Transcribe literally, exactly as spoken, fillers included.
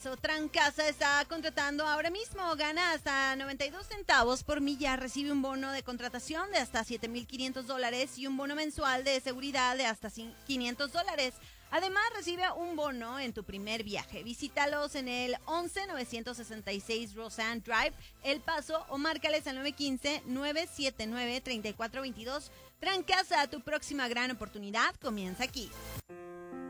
eso, Trancasa está contratando ahora mismo. Gana hasta noventa y dos centavos por milla. Recibe un bono de contratación de hasta siete mil quinientos dólares y un bono mensual de seguridad de hasta quinientos dólares. Además, recibe un bono en tu primer viaje. Visítalos en el once novecientos sesenta y seis Roseanne Drive, El Paso, o márcales al nueve uno cinco, nueve siete nueve, tres cuatro dos dos. Trancasa, tu próxima gran oportunidad comienza aquí.